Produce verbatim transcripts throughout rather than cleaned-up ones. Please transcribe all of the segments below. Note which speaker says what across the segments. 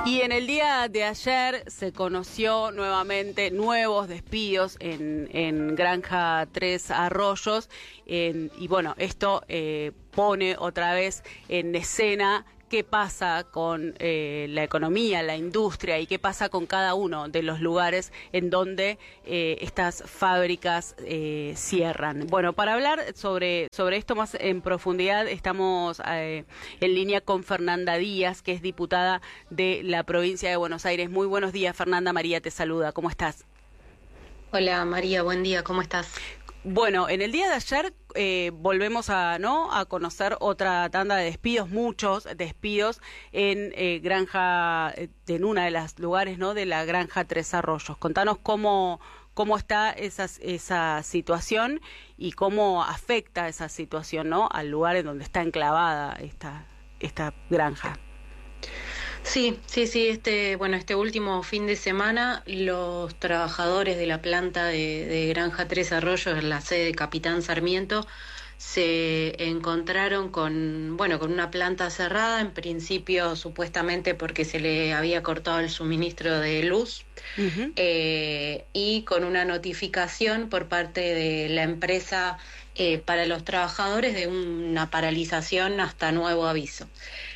Speaker 1: Y en el día de ayer se conoció nuevamente nuevos despidos en, en Granja Tres Arroyos, en, y bueno, esto eh, pone otra vez en escena qué pasa con eh, la economía, la industria y qué pasa con cada uno de los lugares en donde eh, estas fábricas eh, cierran. Bueno, para hablar sobre, sobre esto más en profundidad estamos eh, en línea con Fernanda Díaz, que es diputada de la provincia de Buenos Aires. Muy buenos días, Fernanda. María te saluda. ¿Cómo estás?
Speaker 2: Hola María, buen día. ¿Cómo estás?
Speaker 1: Bueno, en el día de ayer eh, volvemos a no a conocer otra tanda de despidos, muchos despidos en eh, Granja, en una de las lugares, ¿no? De la Granja Tres Arroyos. Contanos cómo cómo está esa esa situación y cómo afecta esa situación, ¿no? Al lugar en donde está enclavada esta esta granja.
Speaker 2: Sí, sí, sí, este, bueno, este último fin de semana los trabajadores de la planta de, de Granja Tres Arroyos, en la sede de Capitán Sarmiento, se encontraron con, bueno, con una planta cerrada, en principio supuestamente porque se le había cortado el suministro de luz, uh-huh. eh, y con una notificación por parte de la empresa eh, para los trabajadores de una paralización hasta nuevo aviso.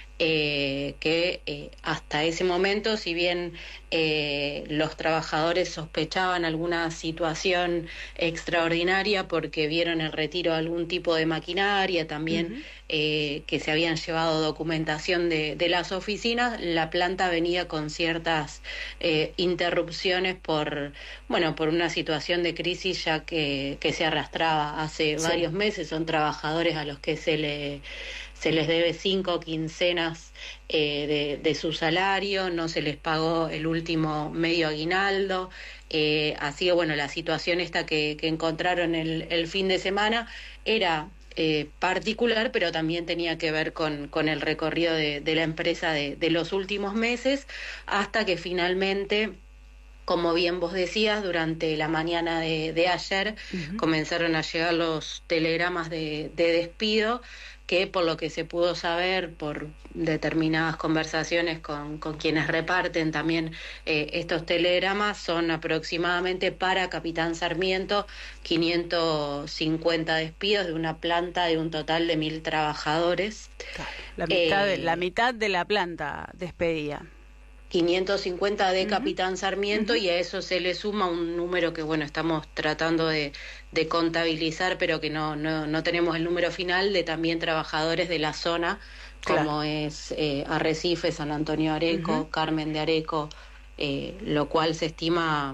Speaker 2: Eh, que eh, hasta ese momento, si bien eh, los trabajadores sospechaban alguna situación extraordinaria porque vieron el retiro de algún tipo de maquinaria, también uh-huh. eh, que se habían llevado documentación de, de las oficinas, la planta venía con ciertas eh, interrupciones por, bueno, por una situación de crisis ya que, que se arrastraba hace sí. varios meses. Son trabajadores a los que se le se les debe cinco quincenas eh, de, de su salario, no se les pagó el último medio aguinaldo, eh, así que bueno, la situación esta que, que encontraron el, el fin de semana era eh, particular, pero también tenía que ver con, con el recorrido de, de la empresa de, de los últimos meses, hasta que finalmente, como bien vos decías, durante la mañana de, de ayer uh-huh. comenzaron a llegar los telegramas de, de despido, que por lo que se pudo saber por determinadas conversaciones con, con quienes reparten también eh, estos telegramas, son aproximadamente para Capitán Sarmiento quinientos cincuenta despidos de una planta de un total de mil trabajadores.
Speaker 1: La mitad, eh, de, la mitad de la planta despedida.
Speaker 2: quinientos cincuenta de uh-huh. Capitán Sarmiento, uh-huh. y a eso se le suma un número que bueno, estamos tratando de, de contabilizar, pero que no, no, no tenemos el número final, de también trabajadores de la zona, claro. como es eh, Arrecife, San Antonio Areco, uh-huh. Carmen de Areco, eh, lo cual se estima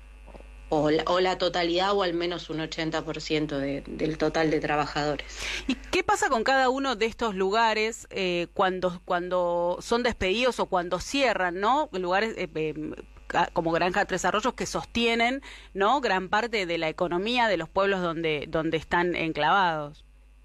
Speaker 2: o la, o la totalidad o al menos un ochenta por ciento de, del total de trabajadores.
Speaker 1: ¿Y qué pasa con cada uno de estos lugares eh, cuando cuando son despedidos o cuando cierran, ¿no? Lugares eh, eh, como Granja Tres Arroyos que sostienen, ¿no? Gran parte de la economía de los pueblos donde donde están enclavados.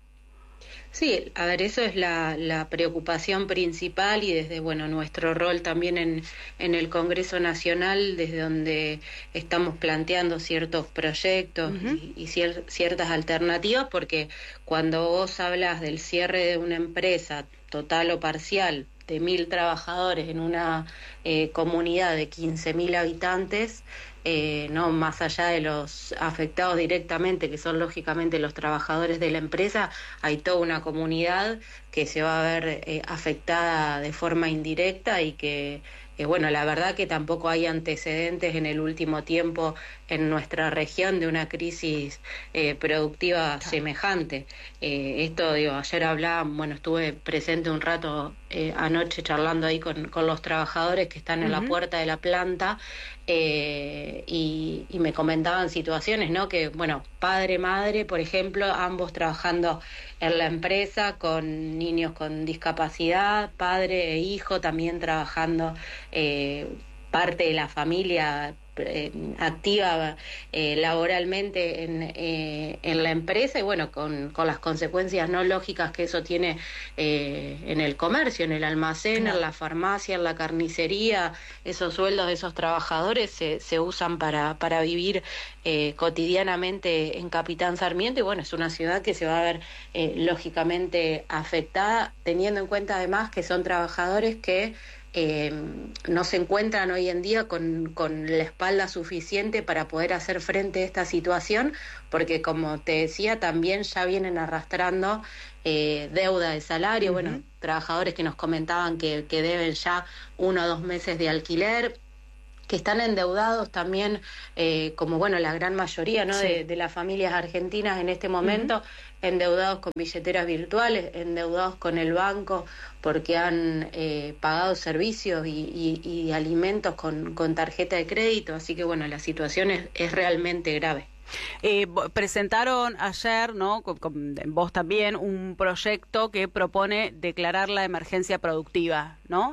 Speaker 2: Sí, a ver, eso es la, la preocupación principal, y desde bueno nuestro rol también en, en el Congreso Nacional, desde donde estamos planteando ciertos proyectos uh-huh. y, y cier, ciertas alternativas, porque cuando vos hablas del cierre de una empresa total o parcial de mil trabajadores en una eh, comunidad de quince mil habitantes, Eh, no más allá de los afectados directamente, que son lógicamente los trabajadores de la empresa, hay toda una comunidad que se va a ver eh, afectada de forma indirecta, y que eh, bueno, la verdad que tampoco hay antecedentes en el último tiempo en nuestra región de una crisis eh, productiva claro. semejante. Eh, esto, digo, ayer hablaba, bueno, estuve presente un rato eh, anoche charlando ahí con, con los trabajadores que están uh-huh. en la puerta de la planta, eh, y, y me comentaban situaciones, ¿no? Que, bueno, padre, madre, por ejemplo, ambos trabajando en la empresa con niños con discapacidad, padre e hijo también trabajando, eh, parte de la familia eh, activa eh, laboralmente en, eh, en la empresa, y bueno, con, con las consecuencias no lógicas que eso tiene eh, en el comercio, en el almacén, claro. en la farmacia, en la carnicería. Esos sueldos de esos trabajadores se, se usan para, para vivir eh, cotidianamente en Capitán Sarmiento, y bueno, es una ciudad que se va a ver eh, lógicamente afectada, teniendo en cuenta además que son trabajadores que eh, no se encuentran hoy en día con, con la espalda suficiente para poder hacer frente a esta situación, porque como te decía, también ya vienen arrastrando eh, deuda de salario, uh-huh. bueno, trabajadores que nos comentaban que, que deben ya uno o dos meses de alquiler, que están endeudados también, eh, como bueno, la gran mayoría, ¿no? Sí. de, de las familias argentinas en este momento, uh-huh. endeudados con billeteras virtuales, endeudados con el banco, porque han eh, pagado servicios y, y, y alimentos con, con tarjeta de crédito, así que bueno, la situación es, es realmente grave.
Speaker 1: Eh, presentaron ayer, ¿no? Con, con vos también, un proyecto que propone declarar la emergencia productiva, ¿no?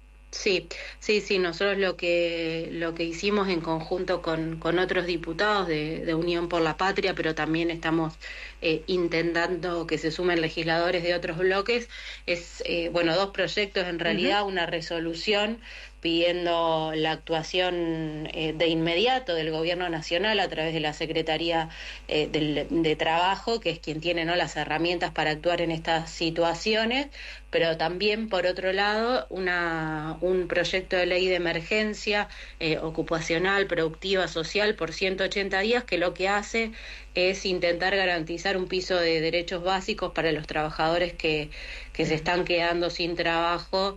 Speaker 2: Sí, sí, sí, nosotros lo que lo que hicimos en conjunto con, con otros diputados de, de Unión por la Patria, pero también estamos eh, intentando que se sumen legisladores de otros bloques, es, eh, bueno, dos proyectos en realidad, uh-huh. una resolución pidiendo la actuación eh, de inmediato del Gobierno Nacional a través de la Secretaría eh, del, de Trabajo, que es quien tiene, ¿no?, las herramientas para actuar en estas situaciones, pero también, por otro lado, una, un proyecto de ley de emergencia eh, ocupacional, productiva, social, por ciento ochenta días, que lo que hace es intentar garantizar un piso de derechos básicos para los trabajadores que, que se están quedando sin trabajo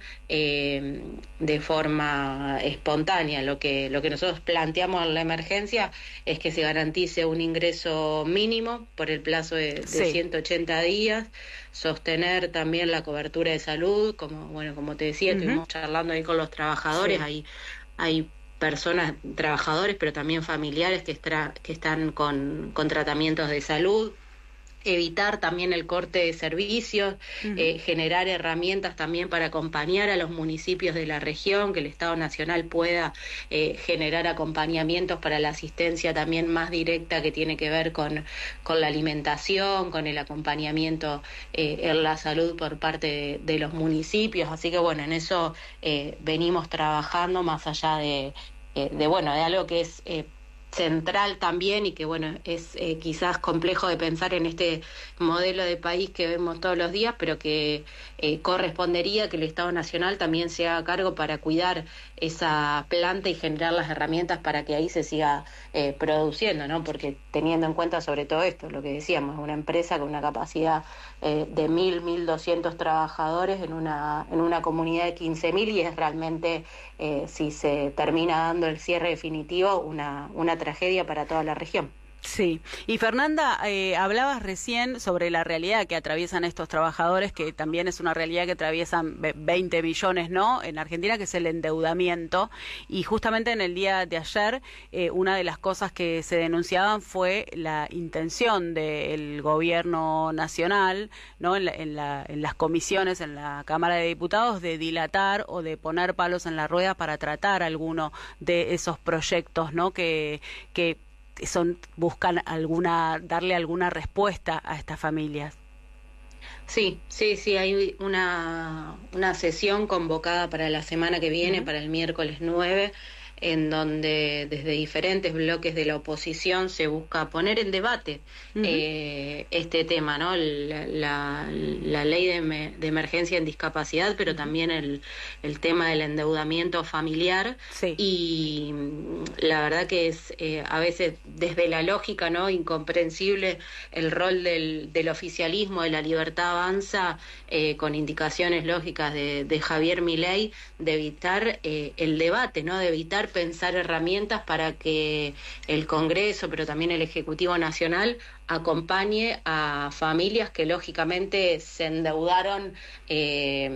Speaker 2: eh, de forma espontánea. Lo que, lo que nosotros planteamos en la emergencia es que se garantice un ingreso mínimo por el plazo de, de sí. ciento ochenta días, sostener también la cobertura de salud, como bueno, como te decía, uh-huh. estuvimos charlando ahí con los trabajadores, sí. hay, hay personas, trabajadores, pero también familiares que, estra, que están con, con tratamientos de salud, evitar también el corte de servicios, uh-huh. eh, generar herramientas también para acompañar a los municipios de la región, que el Estado Nacional pueda eh, generar acompañamientos para la asistencia también más directa que tiene que ver con, con la alimentación, con el acompañamiento eh, en la salud por parte de, de los municipios. Así que bueno, en eso eh, venimos trabajando más allá de, eh, de bueno, de algo que es eh, central también y que bueno, es eh, quizás complejo de pensar en este modelo de país que vemos todos los días, pero que eh, correspondería que el Estado Nacional también se haga cargo para cuidar esa planta y generar las herramientas para que ahí se siga eh, produciendo, ¿no? Porque teniendo en cuenta sobre todo esto, lo que decíamos, una empresa con una capacidad eh, de mil, mil doscientos trabajadores en una, en una comunidad de quince mil, y es realmente, eh, si se termina dando el cierre definitivo, una, una tragedia para toda la región.
Speaker 1: Sí, y Fernanda, eh, hablabas recién sobre la realidad que atraviesan estos trabajadores, que también es una realidad que atraviesan veinte millones, ¿no?, en Argentina, que es el endeudamiento, y justamente en el día de ayer eh, una de las cosas que se denunciaban fue la intención del gobierno nacional, ¿no?, en, la, en, la, en las comisiones, en la Cámara de Diputados, de dilatar o de poner palos en la rueda para tratar alguno de esos proyectos, ¿no?, que que son buscan alguna darle alguna respuesta a estas familias.
Speaker 2: Sí, sí, sí, hay una, una sesión convocada para la semana que viene, uh-huh. para el miércoles nueve, en donde desde diferentes bloques de la oposición se busca poner en debate uh-huh. eh, este tema, ¿no? La, la, la ley de, me, de emergencia en discapacidad, pero uh-huh. también el, el tema del endeudamiento familiar. Sí. Y la verdad que es eh, a veces desde la lógica, ¿no?, incomprensible el rol del, del oficialismo, de La Libertad Avanza, eh, con indicaciones lógicas de, de Javier Milei, de evitar eh, el debate, ¿no?, de evitar pensar herramientas para que el Congreso, pero también el Ejecutivo Nacional, acompañe a familias que lógicamente se endeudaron eh,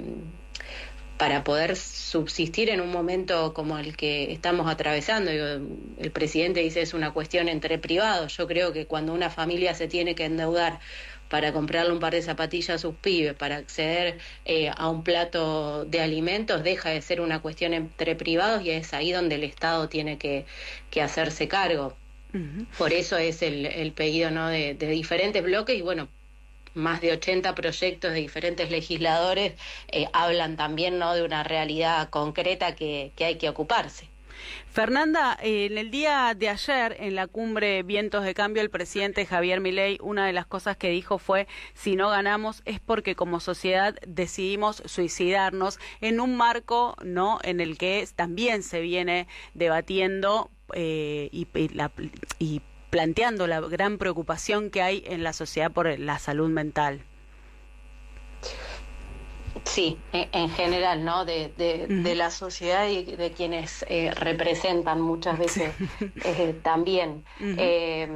Speaker 2: para poder subsistir en un momento como el que estamos atravesando. El presidente dice es una cuestión entre privados. Yo creo que cuando una familia se tiene que endeudar para comprarle un par de zapatillas a sus pibes, para acceder eh, a un plato de alimentos, deja de ser una cuestión entre privados, y es ahí donde el Estado tiene que, que hacerse cargo. Uh-huh. Por eso es el, el pedido, ¿no?, de, de diferentes bloques, y bueno, más de ochenta proyectos de diferentes legisladores eh, hablan también, ¿no?, de una realidad concreta que, que hay que ocuparse.
Speaker 1: Fernanda, en el día de ayer, en la cumbre Vientos de Cambio, el presidente Javier Milei, una de las cosas que dijo fue: si no ganamos es porque como sociedad decidimos suicidarnos, en un marco, ¿no?, en el que también se viene debatiendo eh, y, y, la, y planteando la gran preocupación que hay en la sociedad por la salud mental.
Speaker 2: Sí, en general, ¿no? De, de, uh-huh. de la sociedad y de quienes eh, representan muchas veces eh, también. Uh-huh. Eh,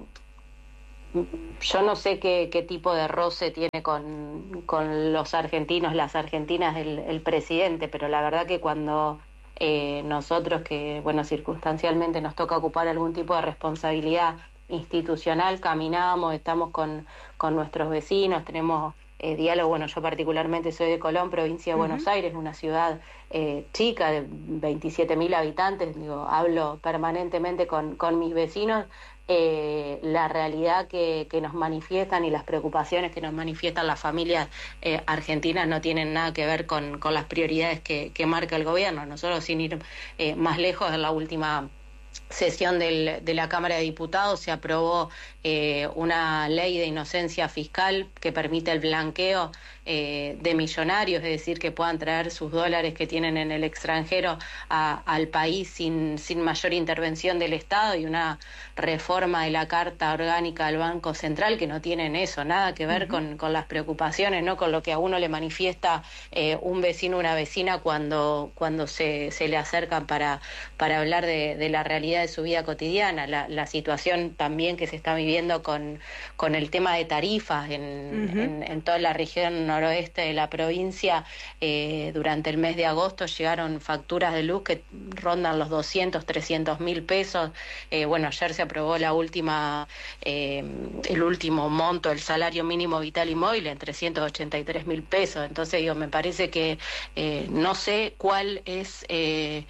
Speaker 2: yo no sé qué, qué tipo de roce tiene con, con los argentinos, las argentinas, el, el presidente, pero la verdad que cuando eh, nosotros, que bueno, circunstancialmente nos toca ocupar algún tipo de responsabilidad institucional, caminamos, estamos con, con nuestros vecinos, tenemos Eh, diálogo. Bueno, yo particularmente soy de Colón, provincia de uh-huh. Buenos Aires, una ciudad eh, chica de veintisiete mil habitantes, digo, hablo permanentemente con, con mis vecinos, eh, la realidad que, que nos manifiestan y las preocupaciones que nos manifiestan las familias eh, argentinas no tienen nada que ver con, con las prioridades que, que marca el gobierno. Nosotros, sin ir eh, más lejos, en la última sesión del, de la Cámara de Diputados se aprobó eh, una ley de inocencia fiscal que permite el blanqueo eh, de millonarios, es decir, que puedan traer sus dólares que tienen en el extranjero a, al país sin, sin mayor intervención del Estado, y una reforma de la Carta Orgánica del Banco Central que no tienen eso, nada que ver uh-huh. con, con las preocupaciones, ¿no?, con lo que a uno le manifiesta eh, un vecino o una vecina cuando, cuando se, se le acercan para, para hablar de, de la realidad de su vida cotidiana, la, la situación también que se está viviendo con, con el tema de tarifas en, uh-huh. en, en toda la región noroeste de la provincia. Eh, durante el mes de agosto llegaron facturas de luz que rondan los doscientos, trescientos mil pesos. Eh, bueno, ayer se aprobó la última, eh, el último monto, el salario mínimo vital y móvil en trescientos ochenta y tres mil pesos. Entonces, digo, me parece que eh, no sé cuál es eh,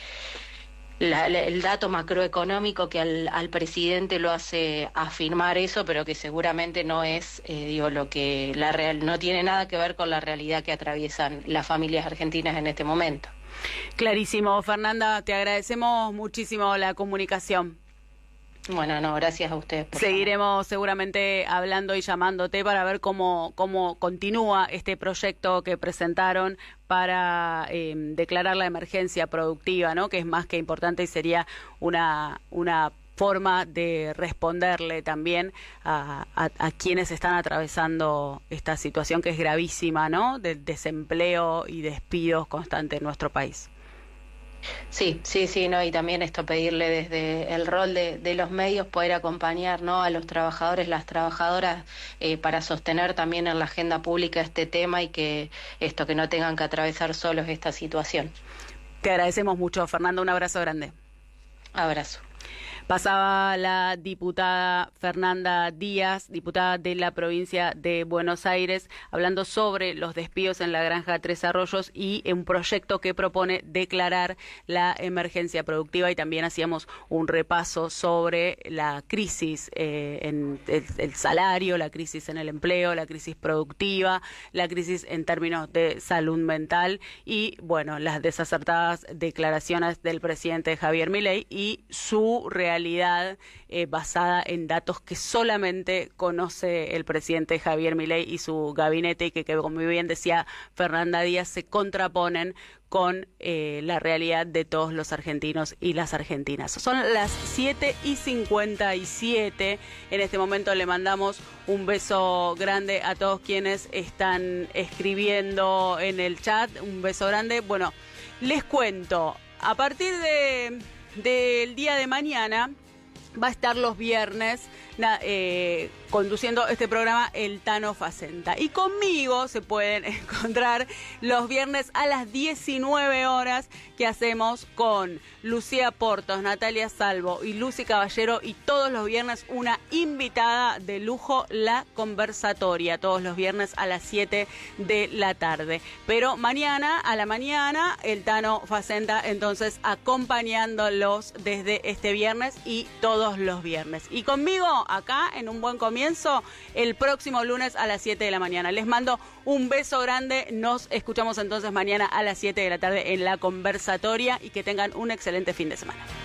Speaker 2: La, la, el dato macroeconómico que al, al presidente lo hace afirmar eso, pero que seguramente no es, eh, digo, lo que la real, no tiene nada que ver con la realidad que atraviesan las familias argentinas en este momento.
Speaker 1: Clarísimo, Fernanda, te agradecemos muchísimo la comunicación.
Speaker 2: Bueno, no, gracias a ustedes. Por
Speaker 1: Seguiremos
Speaker 2: favor.
Speaker 1: seguramente hablando y llamándote para ver cómo, cómo continúa este proyecto que presentaron para eh, declarar la emergencia productiva, ¿no?, que es más que importante y sería una, una forma de responderle también a, a, a quienes están atravesando esta situación que es gravísima, ¿no?, del desempleo y despidos constantes en nuestro país.
Speaker 2: Sí, sí, sí, no, y también esto pedirle desde el rol de, de los medios poder acompañar, ¿no?, a los trabajadores, las trabajadoras eh, para sostener también en la agenda pública este tema y que esto, que no tengan que atravesar solos esta situación.
Speaker 1: Te agradecemos mucho, Fernanda, un abrazo grande.
Speaker 2: Abrazo.
Speaker 1: Pasaba la diputada Fernanda Díaz, diputada de la provincia de Buenos Aires, hablando sobre los despidos en la Granja Tres Arroyos y un proyecto que propone declarar la emergencia productiva, y también hacíamos un repaso sobre la crisis eh, en el, el salario, la crisis en el empleo, la crisis productiva, la crisis en términos de salud mental y, bueno, las desacertadas declaraciones del presidente Javier Milei y su realidad realidad eh, basada en datos que solamente conoce el presidente Javier Milei y su gabinete, y que, que como bien decía Fernanda Díaz, se contraponen con eh, la realidad de todos los argentinos y las argentinas. Son las siete y cincuenta y siete. En este momento le mandamos un beso grande a todos quienes están escribiendo en el chat. Un beso grande. Bueno, les cuento, a partir de del día de mañana va a estar los viernes na, eh, conduciendo este programa el Tano Facenta. Y conmigo se pueden encontrar los viernes a las diecinueve horas, que hacemos con Lucía Portos, Natalia Salvo y Lucy Caballero, y todos los viernes una invitada de lujo, La Conversatoria, todos los viernes a las siete de la tarde. Pero mañana a la mañana el Tano Facenta, entonces acompañándolos desde este viernes y todo todos los viernes. Y conmigo, acá, en Un Buen Comienzo, el próximo lunes a las siete de la mañana. Les mando un beso grande. Nos escuchamos entonces mañana a las siete de la tarde en La Conversatoria y que tengan un excelente fin de semana.